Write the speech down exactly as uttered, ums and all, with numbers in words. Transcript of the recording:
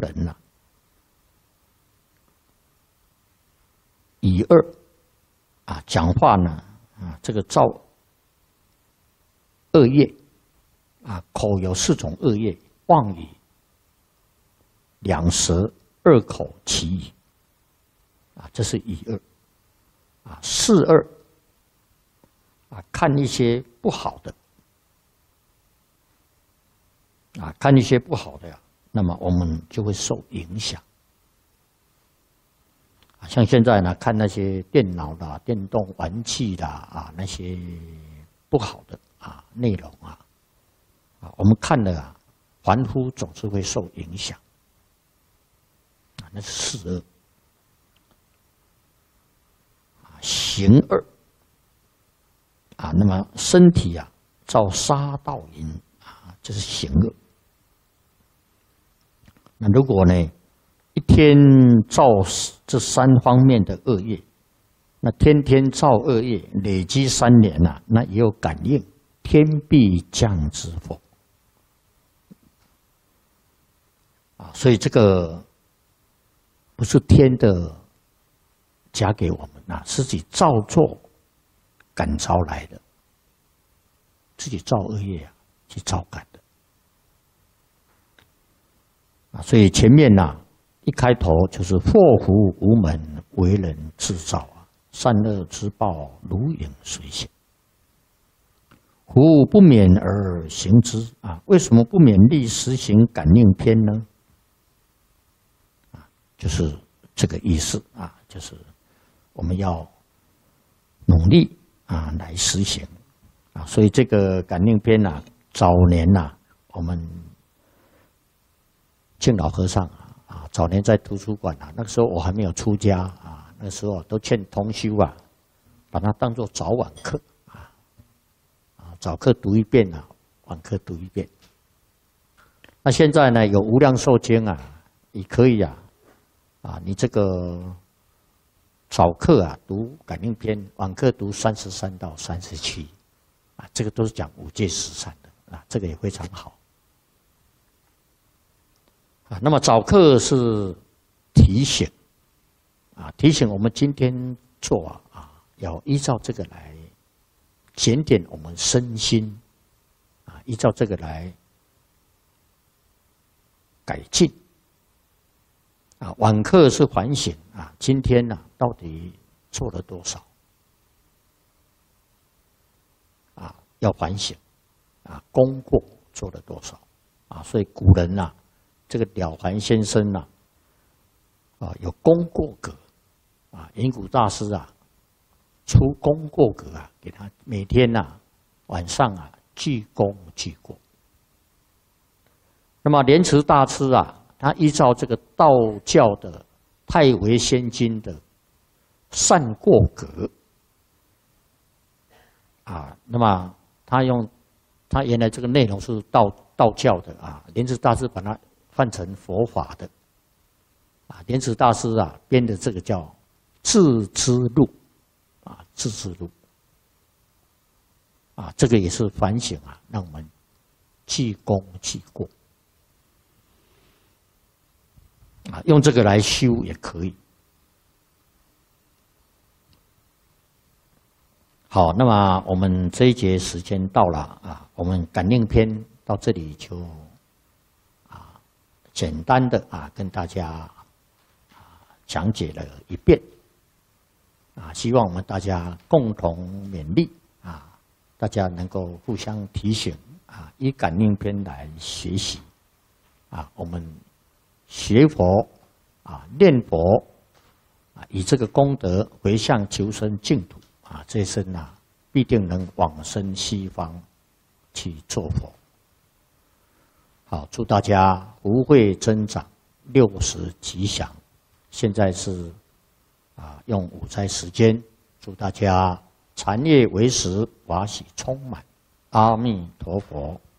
人呐、啊，以恶啊讲话呢啊，这个造恶业啊，口有四种恶业：妄语、两舌、二口、绮语啊，这是以恶啊。视恶啊，看一些不好的啊，看一些不好的呀，那么我们就会受影响。啊，像现在呢，看那些电脑啦、电动玩具啦啊，那些不好的啊内容啊，啊，我们看了啊，凡夫总是会受影响。啊，那是视恶。啊，行恶。啊，那么身体啊，造杀盗淫啊，这是行恶。那如果呢，一天造这三方面的恶业，那天天造恶业，累积三年呐、啊，那也有感应，天必降之否？啊，所以这个不是天的加给我们啊，是自己造作感召来的，自己造恶业啊，去造感的啊。所以前面呐、啊，一开头就是祸福无门，为人自造啊，善恶之报，如影随形。福不免而行之啊，为什么不勉励实行感应篇呢？啊，就是这个意思啊，就是我们要努力啊来实行啊，所以这个感应篇呐，早年呐，我们敬老和尚啊，啊，早年在图书馆啊，那个时候我还没有出家啊，那个时候都劝同修啊，把它当作早晚课啊，啊，早课读一遍啊，晚课读一遍。那现在呢，有无量寿经啊，也可以啊，啊，你这个早课啊读感应篇，晚课读三十三到三十七，啊，这个都是讲五戒十善的啊，这个也非常好。啊，那么早课是提醒，啊，提醒我们今天做啊，啊，要依照这个来检点我们身心，啊，依照这个来改进。啊，晚课是反省啊，今天呢、啊、到底做了多少？啊，要反省，啊，功过做了多少？啊，所以古人呐、啊。这个了凡先生呐、啊，啊有功过格，啊云谷大师啊出功过格啊，给他每天呐、啊、晚上啊记功记过。那么莲池大师啊，他依照这个道教的太微仙经的善过格啊，那么他用他原来这个内容是道道教的啊，莲池大师把它换成佛法的，啊，莲池大师啊编的这个叫《自知录》，啊，《自知录》，啊，这个也是反省啊，让我们记功记过，啊，用这个来修也可以。好，那么我们这一节时间到了啊，我们感应篇到这里就。简单的啊，跟大家啊讲解了一遍啊，希望我们大家共同勉励啊，大家能够互相提醒啊，以感应篇来学习啊，我们学佛啊，念佛啊，以这个功德回向求生净土啊，这一生啊，必定能往生西方去做佛。好，祝大家福慧增长，六十吉祥。现在是啊，用午斋时间，祝大家禅业为实，法喜充满。阿弥陀佛。